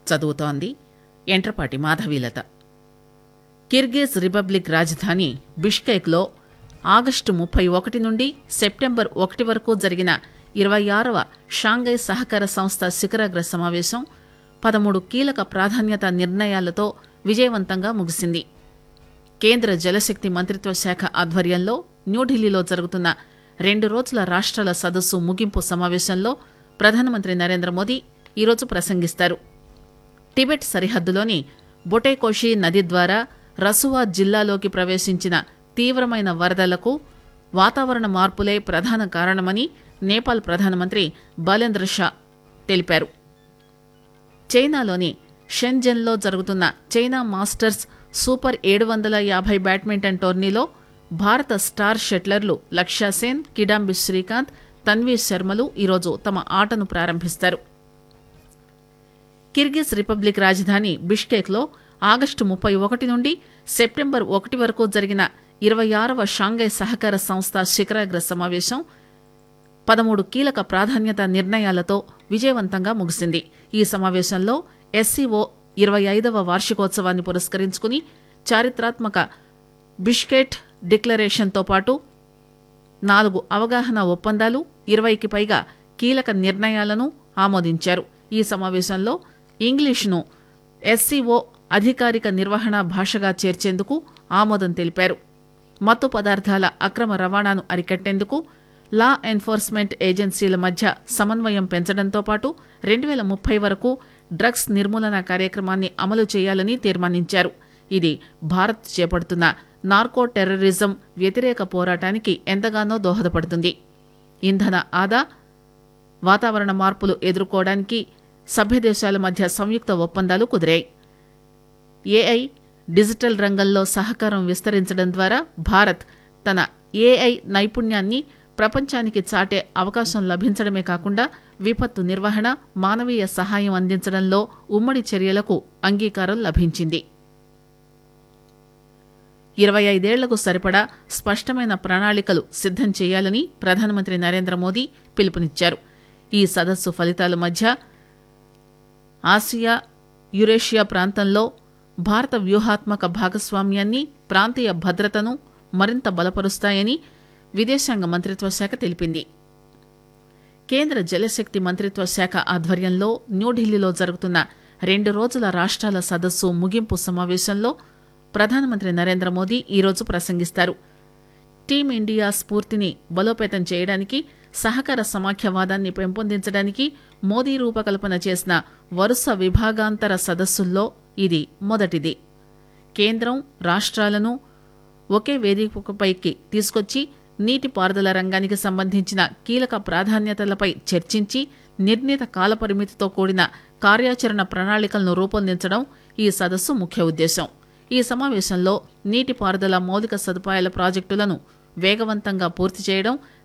చదువుతోంది Entrapati Madhavilatha. Kyrgyz republic రాజధాని బిష్కేక్లో August 31 నుండి సెప్టెంబర్ 1 వరకు జరిగిన 26వ షాంఘై సహకార సంస్థ శిఖరాగ్ర సమావేశం 13 కీలక ప్రాధాన్యత నిర్ణయాలతో విజయవంతంగా ముగిసింది. కేంద్ర జలశక్తి మంత్రిత్వ శాఖ ఆధ్వర్యంలో న్యూఢిల్లీలో జరుగుతున్న 2 రోజుల రాష్ట్రాల సదస్సు ముగింపు సమావేశంలో ప్రధానమంత్రి నరేంద్ర మోదీ ఈరోజు ప్రసంగిస్తారు. టిబెట్ సరిహద్దులోని బొటేకోషి నది ద్వారా రసువా జిల్లాలోకి ప్రవేశించిన తీవ్రమైన వరదలకు వాతావరణ మార్పులే ప్రధాన కారణమని నేపాల్ ప్రధానమంత్రి బాలేంద్ర షా తెలిపారు. చైనాలోని షెన్జెన్లో జరుగుతున్న చైనా మాస్టర్స్ సూపర్ 750 బ్యాడ్మింటన్ టోర్నీలో భారత స్టార్ షట్లర్లు లక్ష్య సేన్, కిడాంబి శ్రీకాంత్, తన్వీ శర్మలు ఈరోజు తమ ఆటను ప్రారంభిస్తారు. కిర్గిజ్ రిపబ్లిక్ రాజధాని బిష్కేక్లో ఆగస్టు 31 నుండి సెప్టెంబర్ 1 వరకు జరిగిన 26వ షాంఘై సహకార సంస్థ శిఖరాగ్ర సమావేశం 13 కీలక ప్రాధాన్యత నిర్ణయాలతో విజయవంతంగా ముగిసింది. ఈ సమావేశంలో ఎస్సీఓ 25వ వార్షికోత్సవాన్ని పురస్కరించుకుని చారిత్రాత్మక బిష్కెట్ డిక్లరేషన్తో పాటు 4 అవగాహన ఒప్పందాలు, 20కి పైగా కీలక నిర్ణయాలను ఆమోదించారు. ఈ సమావేశంలో ఇంగ్లీష్ను ఎస్సీఓ అధికారిక నిర్వహణ భాషగా చేర్చేందుకు ఆమోదం తెలిపారు. మత్తు పదార్థాల అక్రమ రవాణాను అరికట్టేందుకు లా ఎన్ఫోర్స్మెంట్ ఏజెన్సీల మధ్య సమన్వయం పెంచడంతో పాటు 2030 వరకు డ్రగ్స్ నిర్మూలన కార్యక్రమాన్ని అమలు చేయాలని తీర్మానించారు. ఇది భారత్ చేపడుతున్న నార్కో టెర్రరిజం వ్యతిరేక పోరాటానికి ఎంతగానో దోహదపడుతుంది. ఇంధన ఆదా, వాతావరణ మార్పులు ఎదుర్కోవడానికి సభ్యదేశాల మధ్య సంయుక్త ఒప్పందాలు కుదిరాయి. ఏఐ, డిజిటల్ రంగంలో సహకారం విస్తరించడం ద్వారా భారత్ తన ఏఐ నైపుణ్యాన్ని ప్రపంచానికి చాటే అవకాశం లభించడమే కాకుండా విపత్తు నిర్వహణ, మానవీయ సహాయం అందించడంలో ఉమ్మడి చర్యలకు అంగీకారం లభించింది. 25 ఏళ్లకు సరిపడా స్పష్టమైన ప్రణాళికలు సిద్ధం చేయాలని ప్రధానమంత్రి నరేంద్ర మోదీ పిలుపునిచ్చారు. ఈ సదస్సు ఫలితాల మధ్య ఆసియా, యురేషియా ప్రాంతంలో భారత వ్యూహాత్మక భాగస్వామ్యాన్ని, ప్రాంతీయ భద్రతను మరింత బలపరుస్తాయని విదేశాంగ మంత్రిత్వ శాఖ తెలిపింది. కేంద్ర జలశక్తి మంత్రిత్వ శాఖ ఆధ్వర్యంలో న్యూఢిల్లీలో జరుగుతున్న 2 రోజుల రాష్ట్రాల సదస్సు ముగింపు సమావేశంలో ప్రధానమంత్రి నరేంద్ర మోదీ ఈరోజు ప్రసంగిస్తారు. టీమిండియా స్ఫూర్తిని బలోపేతం చేయడానికి, సహకార సమాఖ్యవాదాన్ని పెంపొందించడానికి మోదీ రూపకల్పన చేసిన వరుస విభాగాంతర సదస్సుల్లో ఇది మొదటిది. కేంద్రం, రాష్ట్రాలను ఒకే వేదికపైకి తీసుకొచ్చి నీటిపారుదల రంగానికి సంబంధించిన కీలక ప్రాధాన్యతలపై చర్చించి నిర్ణీత కాలపరిమితితో కూడిన కార్యాచరణ ప్రణాళికలను రూపొందించడం ఈ సదస్సు ముఖ్య ఉద్దేశం. ఈ సమావేశంలో నీటిపారుదల మౌలిక సదుపాయాల ప్రాజెక్టులను వేగవంతంగా పూర్తి చేయడం,